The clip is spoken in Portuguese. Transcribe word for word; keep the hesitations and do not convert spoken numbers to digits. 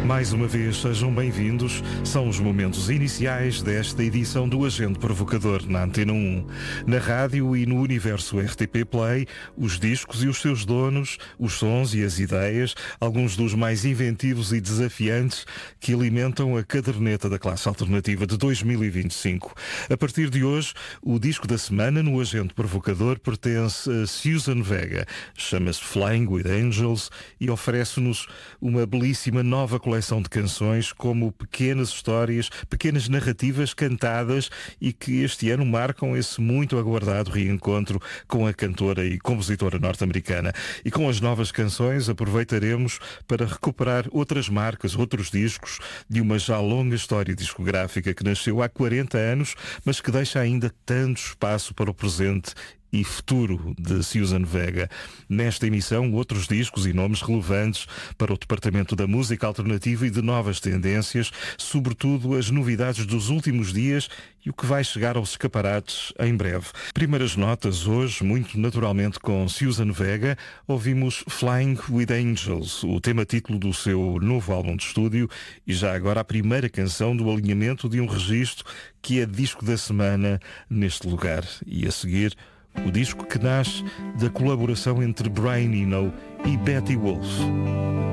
Mais uma vez, sejam bem-vindos. São os momentos iniciais desta edição do Agente Provocador na Antena um. Na rádio e no universo R T P Play, os discos e os seus donos, os sons e as ideias, alguns dos mais inventivos e desafiantes que alimentam a caderneta da classe alternativa de dois mil e vinte e cinco. A partir de hoje, o disco da semana no Agente Provocador pertence a Suzanne Vega. Chama-se Flying with Angels e oferece-nos uma belíssima nova coleção de canções como pequenas histórias, pequenas narrativas cantadas e que este ano marcam esse muito aguardado reencontro com a cantora e compositora norte-americana. E com as novas canções aproveitaremos para recuperar outras marcas, outros discos de uma já longa história discográfica que nasceu há quarenta anos, mas que deixa ainda tanto espaço para o presente e futuro de Suzanne Vega. Nesta emissão, outros discos e nomes relevantes para o departamento da música alternativa e de novas tendências, sobretudo as novidades dos últimos dias e o que vai chegar aos escaparates em breve. Primeiras notas hoje, muito naturalmente com Suzanne Vega, ouvimos Flying with Angels, o tema título do seu novo álbum de estúdio e já agora a primeira canção do alinhamento de um registro que é disco da semana neste lugar. E a seguir, o disco que nasce da colaboração entre Brian Eno e Betty Wolf.